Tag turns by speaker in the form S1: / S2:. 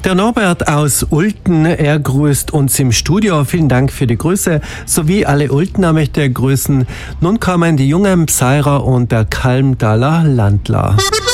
S1: Der Norbert aus Ulten, er grüßt uns im Studio. Vielen Dank für die Grüße. Sowie alle Ultener möchte er grüßen. Nun kommen die jungen Pseirer und der Kalmdaler Landler.